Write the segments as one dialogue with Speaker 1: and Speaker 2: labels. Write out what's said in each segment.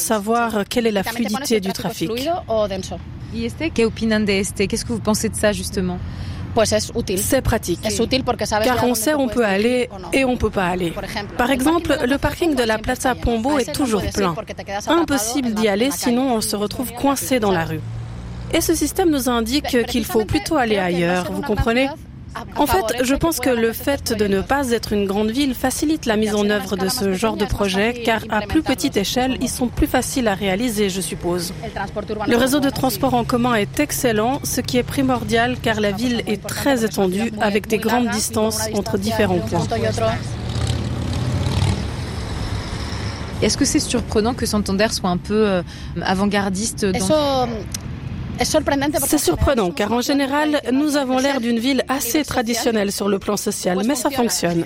Speaker 1: savoir quelle est la fluidité du trafic.
Speaker 2: ¿Qué opinan de este? Qu'est-ce que vous pensez de ça justement?
Speaker 1: C'est pratique, car on sait où on peut aller et on ne peut pas aller. Par exemple, le parking de la Plaza Pombo est toujours plein. Impossible d'y aller, sinon on se retrouve coincé dans la rue. Et ce système nous indique qu'il faut plutôt aller ailleurs, vous comprenez ? En fait, je pense que le fait de ne pas être une grande ville facilite la mise en œuvre de ce genre de projet, car à plus petite échelle, ils sont plus faciles à réaliser, je suppose. Le réseau de transport en commun est excellent, ce qui est primordial car la ville est très étendue avec des grandes distances entre différents points.
Speaker 2: Est-ce que c'est surprenant que Santander soit un peu avant-gardiste dans...
Speaker 1: C'est surprenant, car en général, nous avons l'air d'une ville assez traditionnelle sur le plan social, mais ça fonctionne.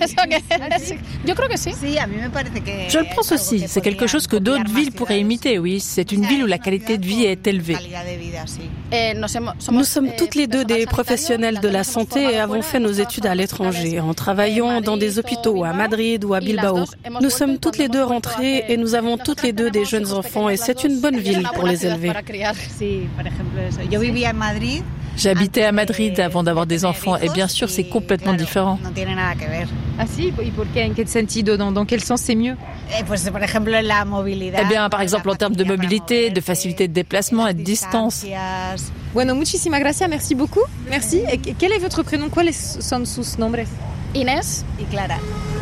Speaker 3: Je le pense aussi, c'est quelque chose que d'autres villes pourraient imiter, oui. C'est une ville où la qualité de vie est élevée.
Speaker 1: Nous sommes toutes les deux des professionnels de la santé et avons fait nos études à l'étranger, en travaillant dans des hôpitaux à Madrid ou à Bilbao. Nous sommes toutes les deux rentrées et nous avons toutes les deux des jeunes enfants et c'est une bonne ville pour les élever.
Speaker 3: J'habitais à Madrid avant d'avoir des enfants et bien sûr c'est complètement différent.
Speaker 2: Ah si, ¿en quel sentido? Dans quel sens c'est mieux?
Speaker 3: Eh bien par exemple en termes de mobilité, de facilité de déplacement et de distance.
Speaker 2: Bueno, muchísimas gracias, merci beaucoup. Merci. Et quel est votre prénom? ¿Cuáles son sus nombres?
Speaker 4: Inés y Clara.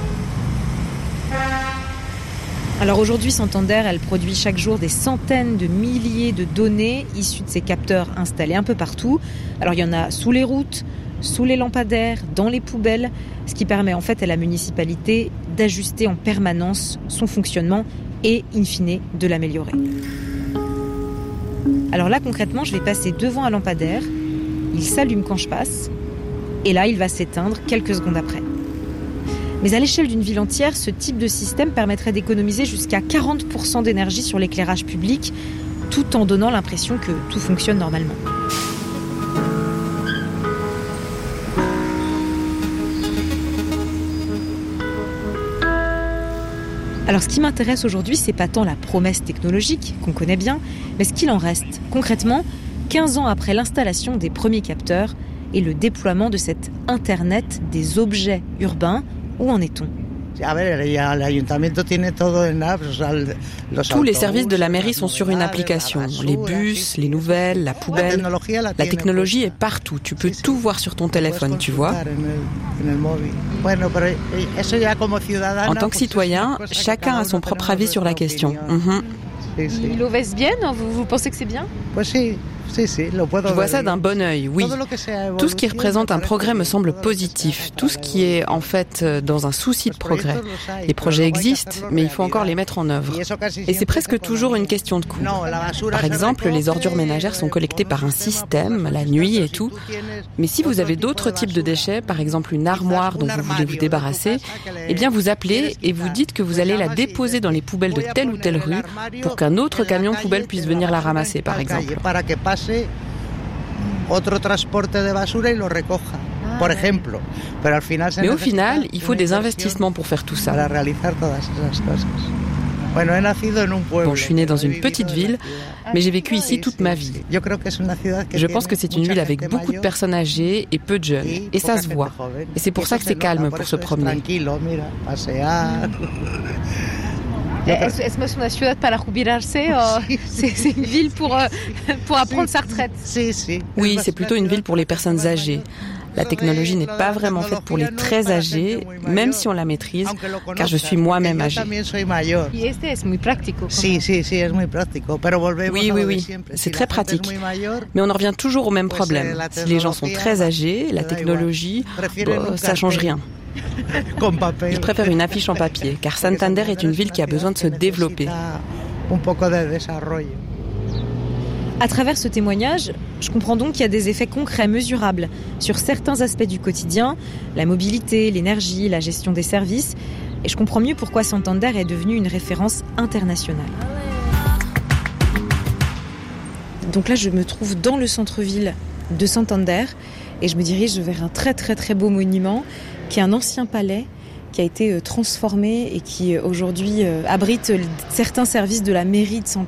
Speaker 2: Alors aujourd'hui, Santander, elle produit chaque jour des centaines de milliers de données issues de ces capteurs installés un peu partout. Alors il y en a sous les routes, sous les lampadaires, dans les poubelles, ce qui permet en fait à la municipalité d'ajuster en permanence son fonctionnement et, in fine, de l'améliorer. Alors là, concrètement, je vais passer devant un lampadaire, il s'allume quand je passe, et là, il va s'éteindre quelques secondes après. Mais à l'échelle d'une ville entière, ce type de système permettrait d'économiser jusqu'à 40% d'énergie sur l'éclairage public, tout en donnant l'impression que tout fonctionne normalement. Alors ce qui m'intéresse aujourd'hui, c'est pas tant la promesse technologique, qu'on connaît bien, mais ce qu'il en reste. Concrètement, 15 ans après l'installation des premiers capteurs et le déploiement de cet Internet des objets urbains, où en est-on ?
Speaker 1: Tous les services de la mairie sont sur une application. Les bus, les nouvelles, la poubelle. La technologie est partout. Tu peux tout voir sur ton téléphone, tu vois. En tant que citoyen, chacun a son propre avis sur la question.
Speaker 2: Ils lo ves bien? Vous pensez que c'est bien?
Speaker 1: Je vois ça d'un bon œil, oui. Tout ce qui représente un progrès me semble positif. Tout ce qui est en fait dans un souci de progrès. Les projets existent, mais il faut encore les mettre en œuvre. Et c'est presque toujours une question de coût. Par exemple, les ordures ménagères sont collectées par un système, la nuit et tout. Mais si vous avez d'autres types de déchets, par exemple une armoire dont vous voulez vous débarrasser, eh bien vous appelez et vous dites que vous allez la déposer dans les poubelles de telle ou telle rue pour qu'un autre camion poubelle puisse venir la ramasser, par exemple. Mais au final, il faut des investissements pour faire tout ça. Bon, je suis née dans une petite ville, mais j'ai vécu ici toute ma vie. Je pense que c'est une ville avec beaucoup de personnes âgées et peu de jeunes. Et ça se voit. Et c'est pour ça que c'est calme pour se promener.
Speaker 2: Es más una ciudad para jubilarse c'est une ville pour apprendre sa retraite.
Speaker 1: Oui, c'est plutôt une ville pour les personnes âgées. La technologie n'est pas vraiment faite pour les très âgés, même si on la maîtrise, car je suis moi-même âgée.
Speaker 2: Oui,
Speaker 1: c'est très pratique. Mais on en revient toujours au même problème. Si les gens sont très âgés, la technologie, ça change rien. Ils préfèrent une affiche en papier, car Santander est une ville qui a besoin de se développer.
Speaker 2: À travers ce témoignage, je comprends donc qu'il y a des effets concrets, mesurables, sur certains aspects du quotidien, la mobilité, l'énergie, la gestion des services, et je comprends mieux pourquoi Santander est devenu une référence internationale. Donc là, je me trouve dans le centre-ville de Santander, et je me dirige vers un très très très beau monument, qui est un ancien palais, qui a été transformé et qui aujourd'hui abrite certains services de la mairie de Santander.